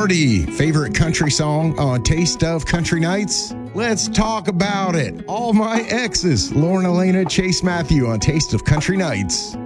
Jeopardy! Favorite country song on Taste of Country Nights? Let's talk about it. All My Exes. Lauren Elena, Chase Matthew on Taste of Country Nights.